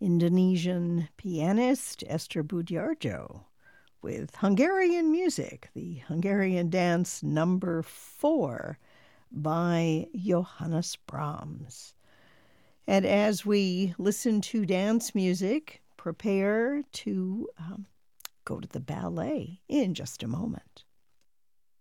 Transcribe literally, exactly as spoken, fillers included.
Indonesian pianist Esther Budjarjo with Hungarian music, the Hungarian dance number four by Johannes Brahms. And as we listen to dance music, prepare to um, go to the ballet in just a moment.